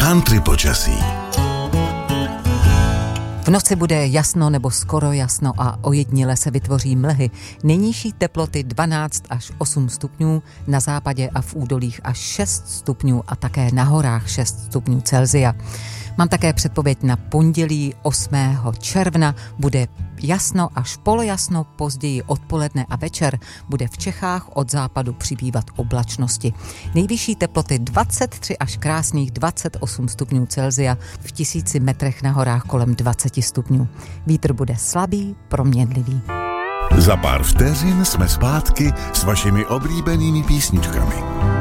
Country počasí. V noci bude jasno nebo skoro jasno a ojediněle se vytvoří mlhy. Nejnižší teploty 12 až 8 stupňů, na západě a v údolích až 6 stupňů a také na horách 6 stupňů Celsia. Mám také předpověď na pondělí 8. června. Bude jasno až polojasno, později odpoledne a večer bude v Čechách od západu přibývat oblačnosti. Nejvyšší teploty 23 až krásných 28 stupňů Celsia, v 1000 metrech na horách kolem 20 stupňů. Vítr bude slabý, proměnlivý. Za pár vteřin jsme zpátky s vašimi oblíbenými písničkami.